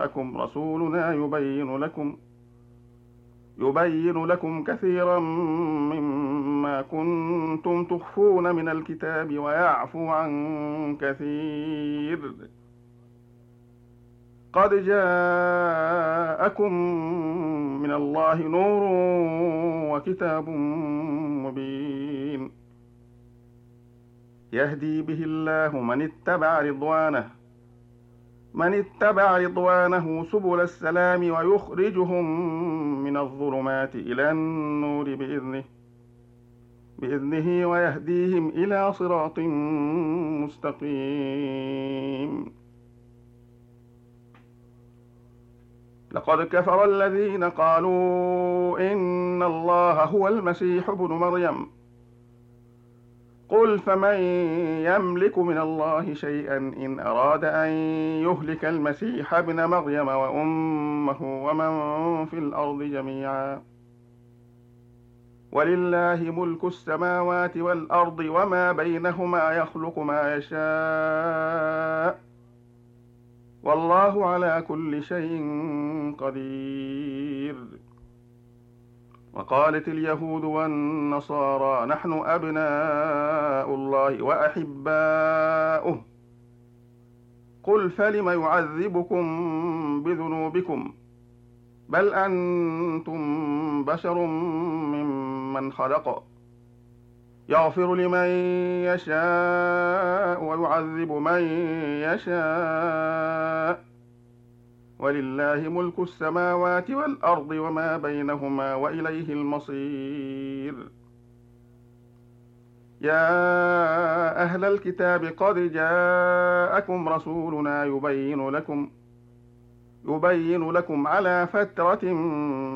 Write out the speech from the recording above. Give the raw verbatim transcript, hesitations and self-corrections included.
جاءكم رسولنا يبين لكم يبين لكم كثيرا مما كنتم تخفون من الكتاب ويعفو عن كثير. قد جاءكم من الله نور وكتاب مبين يهدي به الله من اتبع رضوانه من اتبع رضوانه سبل السلام ويخرجهم من الظلمات إلى النور بإذنه بإذنه ويهديهم إلى صراط مستقيم. لقد كفر الذين قالوا إن الله هو المسيح ابن مريم قل فمن يملك من الله شيئا إن أراد أن يهلك المسيح ابن مريم وأمه ومن في الأرض جميعا ولله ملك السماوات والأرض وما بينهما يخلق ما يشاء والله على كل شيء قدير. وقالت اليهود والنصارى نحن أبناء الله وأحباؤه قل فلم يعذبكم بذنوبكم بل أنتم بشر ممن خلق يغفر لمن يشاء ويعذب من يشاء ولله ملك السماوات والأرض وما بينهما وإليه المصير. يا أهل الكتاب قد جاءكم رسولنا يبين لكم يبين لكم على فترة